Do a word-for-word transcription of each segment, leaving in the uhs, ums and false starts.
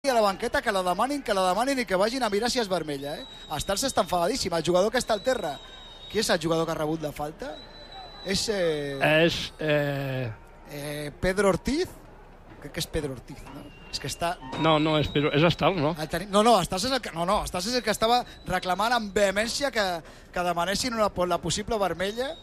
a la banqueta, que la demanin, que la demanin i que vagin a mirar si és vermella, eh? Estar-se està enfadadíssim. El jugador que està al terra, qui és el jugador que ha rebut la falta? És... Eh... És... Eh... Eh, Pedro Ortiz? Crec que és Pedro Ortiz, no? És que està... No, no, és, Pedro... és Estal, no? Tenim... No, no, Estals és el que... No, no, Estals és el que estava reclamant amb vehemència que, que demanessin una, la possible vermella.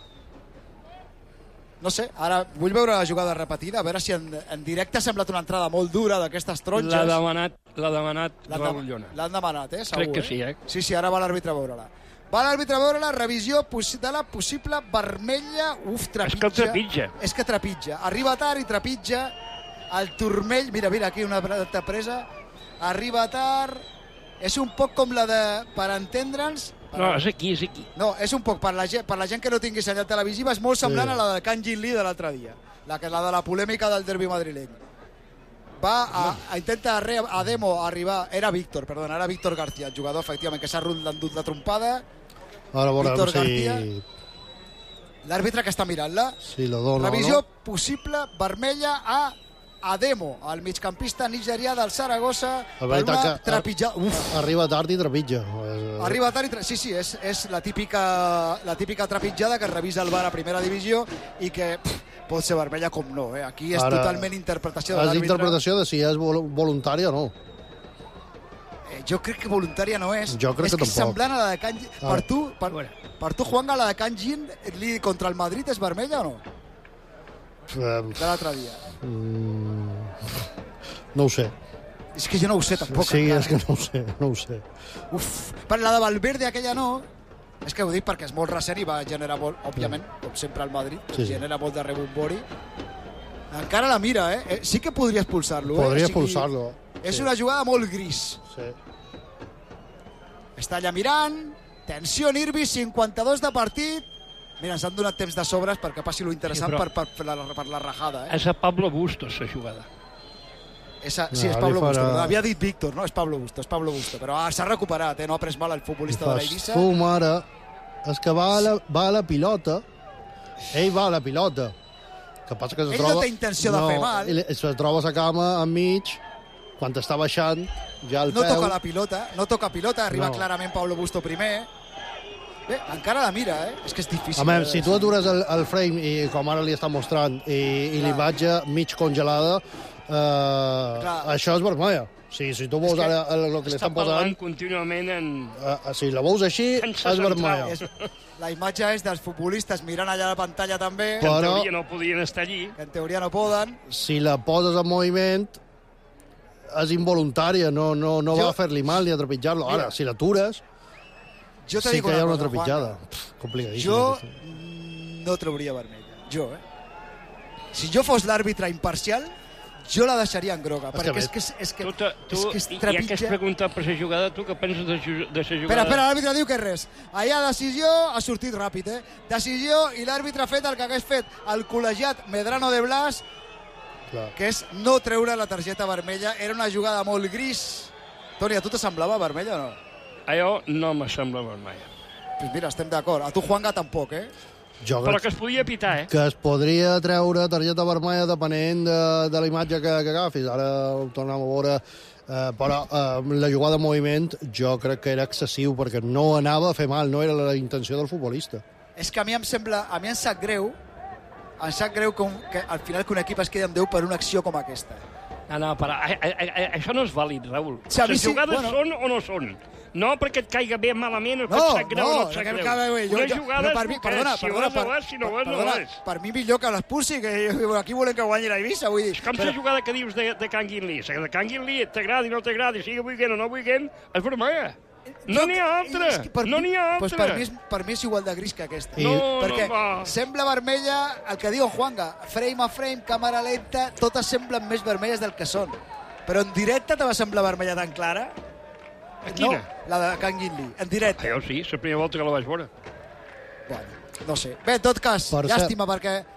No sé, ara vull veure la jugada repetida, a veure si en, en directe ha semblat una entrada molt dura d'aquestes taronges. L'ha demanat, l'ha demanat Raúl Llona. L'han demanat, eh? Segur, Crec que eh? sí, eh? Sí, sí, ara va l'àrbitre a veure-la. Va l'àrbitre a veure la revisió de la possible vermella. Uf, trepitja. És que el trepitja. És que trepitja. Arriba tard i trepitja el turmell. Mira, mira, aquí una presa. Arriba tard. És un poc com la de... Per entendre'ns... No, és aquí, és aquí. No, és un poc per la gent, per la gent que no tingui senyal televisiva, és molt semblant sí. a la de Can Gin Lee de l'altre dia, la, que, la de la polèmica del derbi madrileny. Va a, a intentar re, a demo arribar, era Víctor, perdona, era Víctor García, el jugador, efectivament, que s'ha endut la trompada. Ara veurem Víctor si... García. L'àrbitre que està mirant-la. Si la dona Revisió o no. possible vermella a Ademo, el migcampista nigerià del Saragossa, per una trepitjada. Uf. Arriba tard i trepitja. Arriba tard i tre... Sí, sí, és, és la, típica, la típica trepitjada que revisa el V A R a primera divisió i que pff, pot ser vermella com no. Eh? Aquí és Ara, totalment interpretació de l'àrbitre. És interpretació de si és voluntària o no. Eh, jo crec que voluntària no és. Jo crec és que, que tampoc. És semblant a la de Can Gin. Per tu, per, per tu, Juanga, la de Can Gin contra el Madrid és vermella o no? De l'altre dia. Mm, no ho sé. És que jo no ho sé tampoc. Sí, encara. és que no ho sé, no ho sé. Uf, per la de Valverde aquella no. És que ho dic perquè és molt recent i va generar molt, òbviament, com sempre al Madrid, sí, sí. genera molt de rebombori. Encara la mira, eh? Sí que podria expulsar-lo. Podria eh? O sigui, expulsar-lo. És sí. una jugada molt gris. Sí. Està allà mirant. Tensió en Irbi, cinquanta-dos de partit. Mira, ens han donat temps de sobres perquè passi lo interessant sí, per, per, per, la, per la rajada. Eh? És a Pablo Bustos, la jugada. Esa, sí, no, és Pablo farà... Bustos. Havia dit Víctor, no? És Pablo Bustos, és Pablo Bustos. Però ah, s'ha recuperat, eh? No ha pres mal el futbolista de la Eivissa. Fum, ara. És que va a, la, va a la pilota. Ell va a la pilota. Que passa que es ell troba... no té intenció no, de fer mal. Ell se troba a la cama enmig, quan està baixant, ja al no peu... No toca la pilota, no toca pilota, arriba no. clarament Pablo Bustos primer. Bé, encara la mira, eh? És que és difícil. Home, eh? si tu atures el, el frame, i com ara li està mostrant, i, i l'imatge mig congelada, eh, això és vermella. Sí, si tu veus ara el, el que li estan posant... Està contínuament en... Uh, si la veus així, és vermella. És, la imatge és dels futbolistes mirant allà a la pantalla també. Que en teoria no podien estar allí. Que en teoria no poden. Si la poses en moviment, és involuntària, no, no, no jo... va fer-li mal ni a trepitjar-lo. Ara, si l'atures... Jo sí que hi ha una trepitjada. Complicadíssim. Jo no trauria vermella. Jo, eh? Si jo fos l'àrbitre imparcial, jo la deixaria en groga. És perquè és que és, és que, tu, tu, és que és trepitja... Ja que has preguntat per la jugada, tu què penses de, de la jugada? Espera, espera, l'àrbitre diu que res. Allà decisió, ha sortit ràpid, eh? Decisió, i l'àrbitre ha fet el que hagués fet el col·legiat Medrano de Blas, Clar. que és no treure la targeta vermella. Era una jugada molt gris. Toni, a tu te semblava vermella o no? Allò no me sembla vermella. Pues mira, estem d'acord. A tu, Juanga, tampoc, eh? Jo Però que es podia pitar, eh? Que es podria treure targeta vermella depenent de, de la imatge que, que agafis. Ara ho tornem a veure. Eh, però eh, la jugada de moviment jo crec que era excessiu perquè no anava a fer mal, no era la intenció del futbolista. És que a mi em sembla... A mi em sap greu em sap greu que, un, que al final que un equip es quedi amb deu per una acció com aquesta. No, no, però a, a, a, això no és vàlid, Raül. Sí, les sí, jugades bueno. són o no són. No perquè et caiga bé malament o que no, et sap greu no, o no et sap greu. Bé. Jo, una jo, jugada per mi, perdona, si perdona, ho és, ho és, si no ho és, no ho és. Per mi millor que l'expulsi, que aquí volem que guanyi la Eivissa, vull dir. És com però... la jugada que dius de, de Can Gin Lee. La de Can Gin Lee t'agradi o no t'agradi, sigui vulguent o no vulguent, és vermella. No n'hi ha altra, no n'hi ha altra. Pues per, mi és, per mi és igual de gris que aquesta. No, perquè no va. Sembla vermella, el que diu Juanga, frame a frame, càmera lenta, totes semblen més vermelles del que són. Però en directe te va semblar vermella tan clara? Quina? No, la de Can Gin Lee, en directe. Jo sí, la primera volta que la vaig veure. Bueno, no sé. Bé, en tot cas, per llàstima, ser... perquè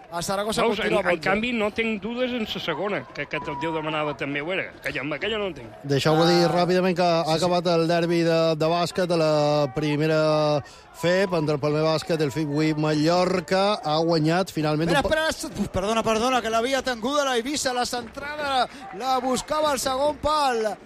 a Saragossa Veus, continua en, en molt. canvi, no tinc dudes en la segona, que, que el Déu demanava també ho era. Que jo amb aquella no en tinc. Deixeu-me Ah, dir ràpidament que ha sí, sí. acabat el derbi de, de bàsquet a la primera F E P, entre el Palmer Bàsquet, el F I B U I Mallorca, ha guanyat finalment... Espera, espera, uf, perdona, perdona, que l'havia tinguda la Eivissa, la centrada, la buscava al segon pal.